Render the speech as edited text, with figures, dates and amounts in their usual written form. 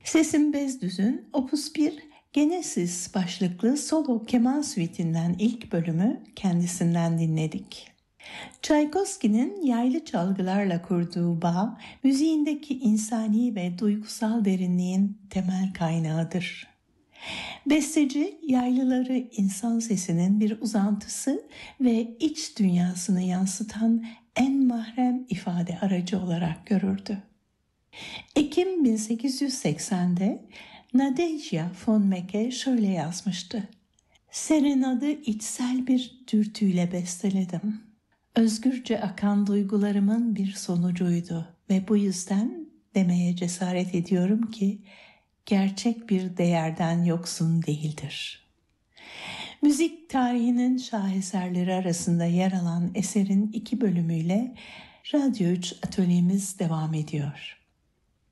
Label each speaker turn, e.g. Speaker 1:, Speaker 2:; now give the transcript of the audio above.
Speaker 1: Sesim Bezdüz'ün Opus 1 Genesis başlıklı solo keman suitinden ilk bölümü kendisinden dinledik. Çaykovski'nin yaylı çalgılarla kurduğu bağ, müziğindeki insani ve duygusal derinliğin temel kaynağıdır. Besteci, yaylıları insan sesinin bir uzantısı ve iç dünyasını yansıtan en mahrem ifade aracı olarak görürdü. Ekim 1880'de Nadezhda von Meck'e şöyle yazmıştı: "Serenadı içsel bir dürtüyle besteledim. Özgürce akan duygularımın bir sonucuydu ve bu yüzden demeye cesaret ediyorum ki gerçek bir değerden yoksun değildir." Müzik tarihinin şaheserleri arasında yer alan eserin 2 bölümüyle Radyo 3 atölyemiz devam ediyor.